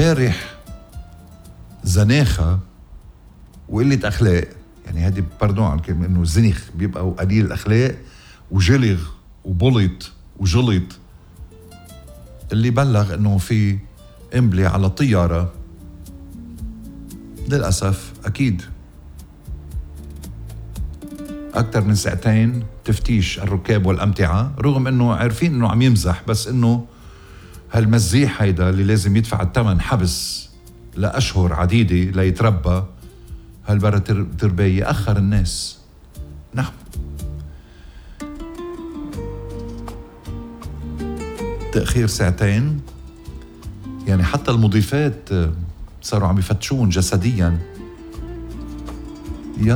امبارح زناخة وقلة أخلاق، يعني هذه باردون على الكلمة، إنه زنخ بيبقى قليل الأخلاق وجلغ وبلط وجلط، اللي بلغ إنه في قنبلة على الطيارة. للأسف أكيد أكثر من ساعتين تفتيش الركاب والأمتعة، رغم إنه عارفين إنه عم يمزح، بس إنه هالمزيح هيدا اللي لازم يدفع الثمن حبس لأشهر عديدة ليتربى هالبرة تربية، أخر الناس. نعم، تأخير ساعتين، يعني حتى المضيفات صاروا عم يفتشون جسديا. يلا،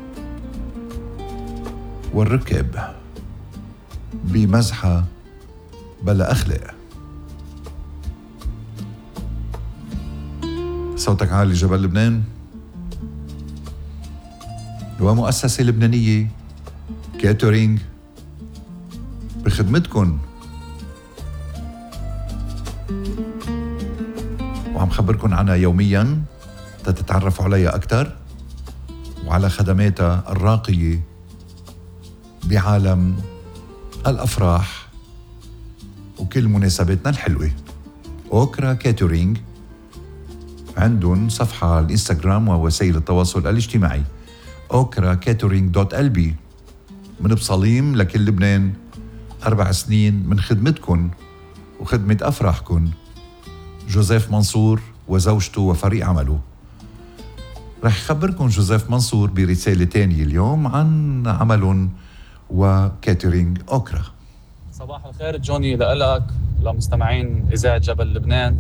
والركب بمزحة بلا أخلاق. صوتك عالي جبل لبنان، ومؤسسة لبنانية كاترينج بخدمتكن، وعم خبركن عنها يوميا تتعرفوا عليها أكتر وعلى خدماتها الراقية بعالم الأفراح وكل مناسباتنا الحلوة. أوكرا كاترينج عندهم صفحة على الإنستغرام ووسائل التواصل الاجتماعي okrakatering.lb. من بصليم لكل لبنان، 4 سنين من خدمتكن وخدمة أفراحكن. جوزيف منصور وزوجته وفريق عمله. رح يخبركن جوزيف منصور برسالة تانية اليوم عن عملهم وكاترينج أوكرا. صباح الخير جوني، لألك لمستمعين إذاعة جبل لبنان.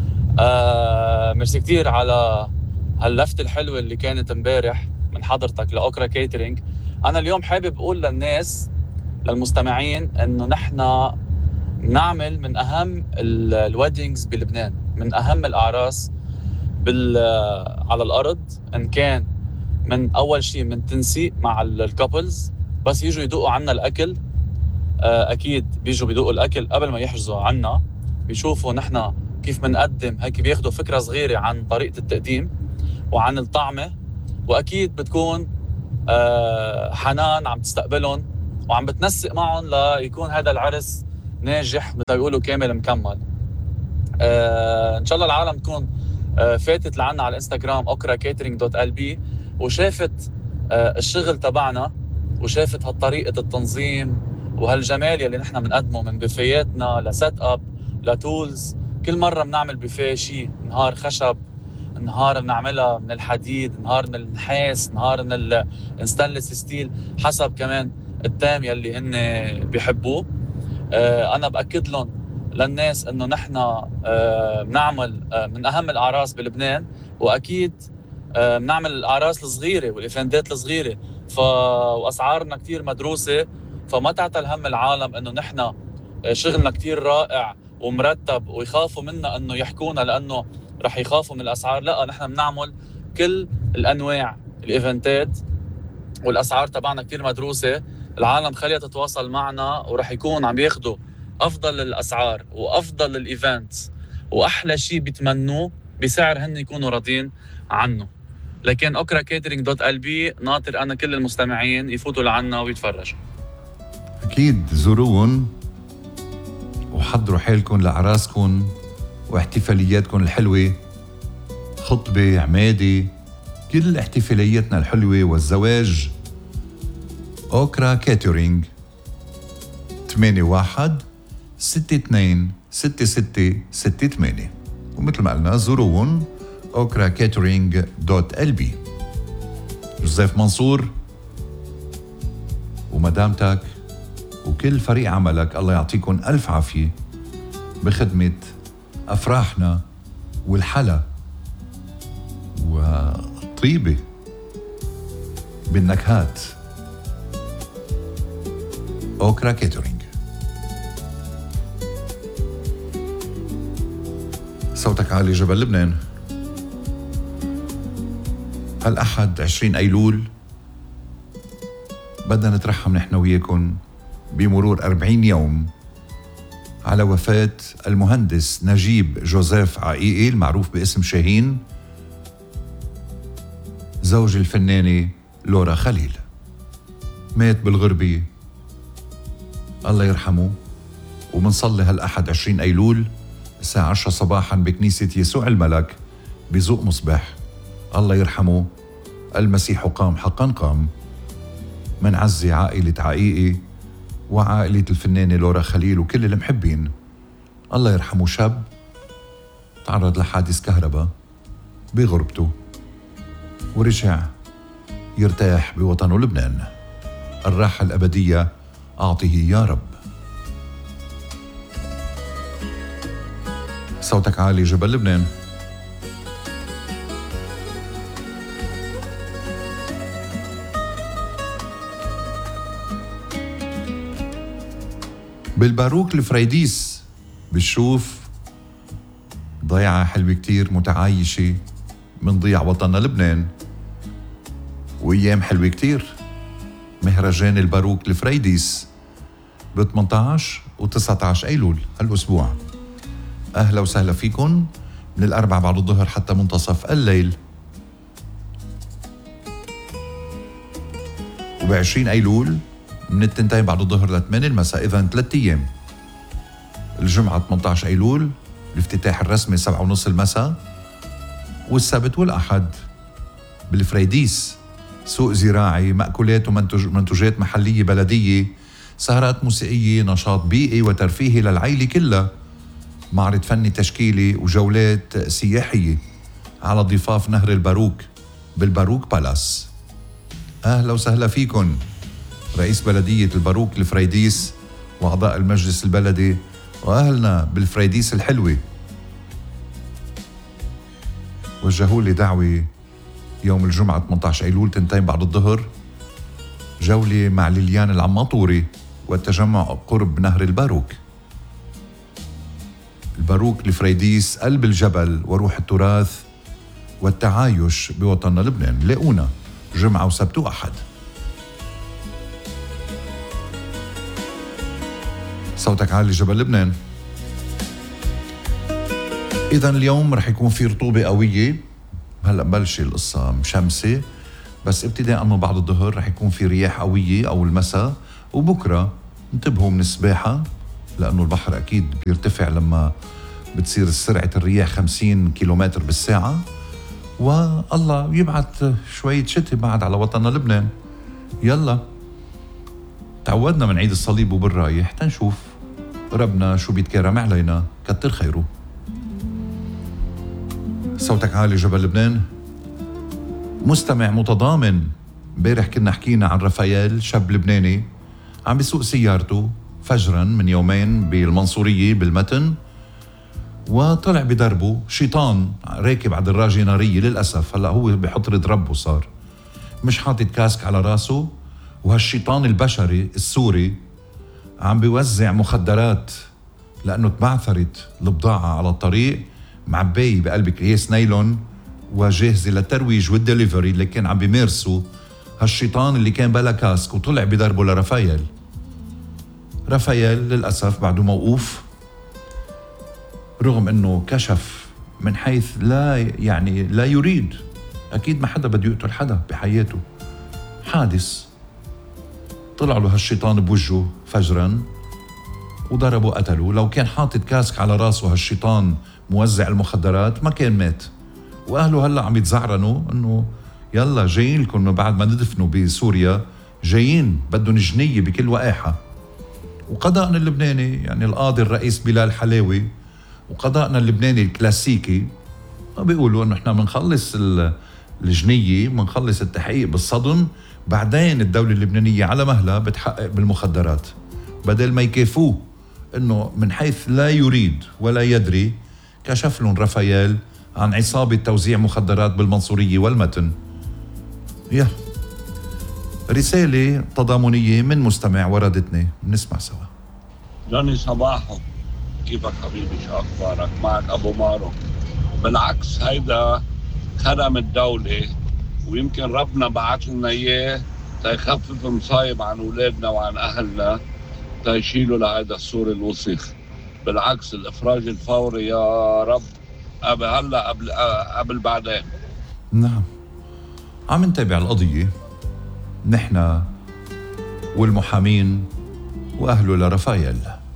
ميرسي كتير على هاللفتة الحلوة اللي كانت امبارح من حضرتك لأوكرا كيترينج. أنا اليوم حابب أقول للناس، للمستمعين، إنه نحن نعمل من أهم الويدينجز بلبنان، من أهم الأعراس على الأرض، إن كان من أول شيء من تنسيق مع الكابلز، بس يجوا يدوقوا عنا الأكل. أكيد بيجوا بيدوقوا الأكل قبل ما يحجزوا عنا، بيشوفوا نحن كيف منقدم، هيك بياخدوا فكرة صغيرة عن طريقة التقديم وعن الطعمة. وأكيد بتكون حنان عم تستقبلهم وعم بتنسق معهم ليكون هذا العرس ناجح، مثل يقولوا كامل مكمل. إن شاء الله العالم تكون فاتت لعنا على الانستغرام okrakatering.lb وشافت الشغل تبعنا، وشافت هالطريقة التنظيم وهالجمال يلي نحن بنقدمه، من بوفياتنا لسيت اب لتولز. كل مرة بنعمل بوفيه شيء، نهار خشب، نهار بنعملها من الحديد، نهار من النحاس، نهار من الستانلس ستيل، حسب كمان التام يلي هن بيحبوه. أنا بأكد لهم للناس إنه نحن بنعمل من أهم الأعراس بلبنان، وأكيد بنعمل الأعراس الصغيرة والإيفنتات الصغيرة، وأسعارنا كتير مدروسة. فما تعتل هم العالم إنه نحن شغلنا كتير رائع ومرتب ويخافوا منا إنه يحكونا لأنه رح يخافوا من الأسعار. لا، نحن بنعمل كل الأنواع الإيفنتات، والأسعار تبعنا كتير مدروسة. العالم خليها تتواصل معنا، ورح يكون عم ياخدوا أفضل الأسعار وأفضل الإيفنتس وأحلى شيء بيتمنوه بسعر هن يكونوا راضين عنه. لكن okrakatering.lb ناطر أنا كل المستمعين يفوتوا لعنا ويتفرجوا. أكيد زوروهم وحضروا حالكم لأعراسكم واحتفالياتكم الحلوة، خطبة، عمادة، كل احتفالياتنا الحلوة والزواج. أوكرا كاترينج 81626668. ومثل ما قلنا زوروهم okrakatering.lb. جوزيف منصور ومدامتك وكل فريق عملك، الله يعطيكم ألف عافية بخدمة أفراحنا والحلا والطيبة بالنكهات. أوكرا كاترينج. صوتك عالي جبل لبنان. الأحد 20 أيلول بدنا نترحم نحن وياكم بمرور 40 يوم على وفاة المهندس نجيب جوزيف عقيقي المعروف باسم شاهين، زوج الفنانة لورا خليل. مات بالغربة الله يرحمه، ومنصلي هالأحد 20 أيلول الساعة 10 صباحا بكنيسة يسوع الملك بزوق مصبح. الله يرحمه، المسيح قام حقا قام. من عزي عائلة عقيقي وعائلة الفنانة لورا خليل وكل المحبين. الله يرحمه، شاب تعرض لحادث كهرباء بغربته ورجع يرتاح بوطنه لبنان. الراحة الأبدية أعطه يا رب. صوتك عالي جبل لبنان. بالباروك الفريديس بتشوف ضيعة حلوة كتير متعايشة من ضيع وطننا لبنان، وأيام حلوة كتير. مهرجان الباروك الفريديس ب 18 و 19 أيلول هالأسبوع. أهلا وسهلا فيكن من الأربع بعد الظهر حتى منتصف الليل. وب20 أيلول من التنتين بعد الظهر ل8 المساء، إذا 3 أيام. الجمعة 18 أيلول الافتتاح الرسمي 7:30 المساء، والسبت والأحد بالفريديس سوق زراعي، مأكولات ومنتوجات محلية بلدية، سهرات موسيقية، نشاط بيئي وترفيهي للعائلة كلها، معرض فني تشكيلي وجولات سياحية على ضفاف نهر الباروك بالباروك بالاس. أهلا وسهلا فيكن رئيس بلدية الباروك الفريديس وأعضاء المجلس البلدي وأهلنا بالفريديس الحلوة. وجهوا لي دعوة يوم الجمعة 18 أيلول 2 بعد الظهر، جولة مع ليليان العماطوري والتجمع قرب نهر الباروك. الباروك الفريديس قلب الجبل وروح التراث والتعايش بوطننا لبنان. لاقونا جمعة وسبت وأحد. صوتك عالي جبل لبنان. إذن اليوم رح يكون في رطوبة قوية. هلأ بلش القصة مشمسة، بس ابتداء من بعد الظهر رح يكون في رياح قوية أو المساء. وبكرة انتبهوا من السباحة، لأنه البحر أكيد بيرتفع لما بتصير سرعة الرياح 50 كيلومتر بالساعة. والله يبعث شوية شتي بعد على وطننا لبنان. يلا تعودنا من عيد الصليب وبالرايح تنشوف ربنا شو بيتكرم علينا، كتر خيره. صوتك عالي جبل لبنان. مستمع متضامن، امبارح كنا حكينا عن رافائيل، شاب لبناني عم بيسوق سيارته فجرا من يومين بالمنصورية بالمتن، وطلع بدربه شيطان راكب على دراجة نارية. للأسف هلأ هو بحطرة ربه، صار مش حاطط كاسك على راسه، وهالشيطان البشري السوري عم بيوزع مخدرات لأنه تبعثرت البضاعة على الطريق معباية بقلب أكياس نايلون وجاهزة للترويج والدليفري اللي كان عم بيمارسه هالشيطان اللي كان بلا كاسك، وطلع بدربه لرافائيل. رافائيل للأسف بعده موقوف، رغم أنه كشف من حيث لا يريد. أكيد ما حدا بده يقتل حدا بحياته. حادث طلع له هالشيطان بوجهه فجرا وضربه قتله. لو كان حاطط كاسك على راسه هالشيطان موزع المخدرات ما كان مات. وأهله هلأ عم يتزعرنوا أنه يلا جايين لكم من بعد ما ندفنوا بسوريا، جايين بدهم جنية بكل وقاحة. وقضاءنا اللبناني يعني القاضي الرئيس بلال حلاوي وقضاءنا اللبناني الكلاسيكي بيقولوا أنه إحنا منخلص الجنية، منخلص التحقيق بالصدم، بعدين الدولة اللبنانية على مهلها بتحقق بالمخدرات. بدل ما يكافوه أنه من حيث لا يريد ولا يدري كشف لهم رافائيل عن عصابة توزيع مخدرات بالمنصورية والمتن. رسالة تضامنية من مستمع وردتني، نسمع سوا. جوني صباحو، كيفك حبيبي؟ شو أخبارك؟ معك أبو مارو. بالعكس هيدا كرم الدولة، ويمكن ربنا بعث لنا إياه تيخفف مصايب عن أولادنا وعن أهلنا، تيشيلوا لهذا السور الوسخ. بالعكس الإفراج الفوري يا رب، هلا قبل بعدين. نعم، عم نتابع القضية نحن والمحامين وأهله لرفايل.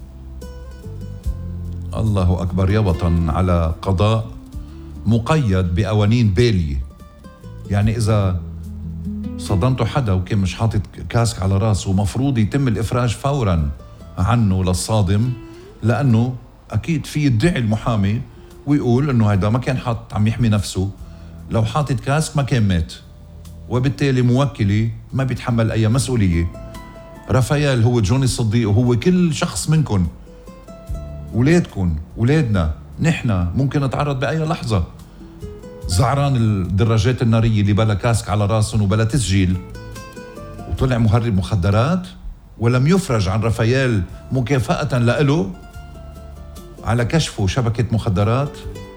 الله أكبر يا وطن على قضاء مقيد بقوانين بالية. يعني إذا صدمتوا حدا وكان مش حاطط كاسك على راسه مفروض يتم الإفراج فورا عنه للصادم، لأنه أكيد في يدعي المحامي ويقول أنه هيدا ما كان حاط عم يحمي نفسه، لو حاطط كاسك ما كان مات، وبالتالي موكلي ما بيتحمل أي مسؤولية. رافائيل هو جوني الصديق وهو كل شخص منكم، ولادكم ولادنا، نحن ممكن نتعرض بأي لحظة. زعران الدراجات النارية اللي بلا كاسك على راسهم وبلا تسجيل وطلع مهرب مخدرات ولم يفرج عن رافائيل مكافأة لإله على كشفه شبكة مخدرات.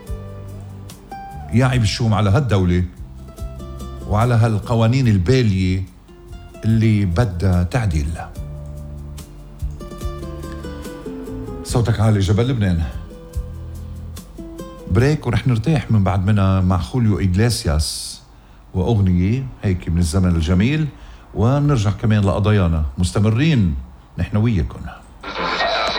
يعيب الشوم على هالدولة وعلى هالقوانين البالية اللي بدها تعديل. صوتك عالي جبل لبنان. بريك ورح نرتاح من بعد منها مع خوليو إغليسياس وأغنية هيك من الزمن الجميل، ونرجع كمان لقضايانا. مستمرين نحن وياكم.